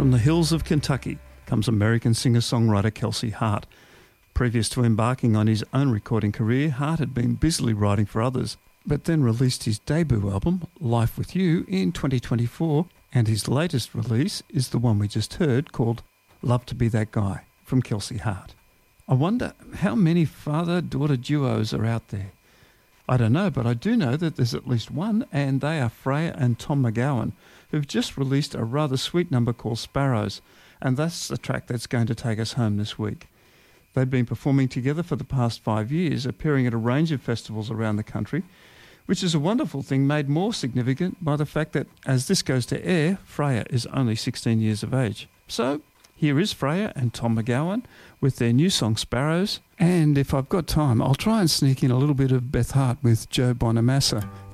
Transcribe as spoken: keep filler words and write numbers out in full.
From the hills of Kentucky comes American singer-songwriter Kelsey Hart. Previous to embarking on his own recording career, Hart had been busily writing for others, but then released his debut album, Life With You, in twenty twenty-four, and his latest release is the one we just heard, called Love to Be That Guy, from Kelsey Hart. I wonder how many father-daughter duos are out there. I don't know, but I do know that there's at least one, and they are Freya and Tom McGowan, who've just released a rather sweet number called Sparrows, and that's the track that's going to take us home this week. They've been performing together for the past five years, appearing at a range of festivals around the country, which is a wonderful thing made more significant by the fact that, as this goes to air, Freya is only sixteen years of age. So, here is Freya and Tom McGowan with their new song Sparrows, and if I've got time, I'll try and sneak in a little bit of Beth Hart with Joe Bonamassa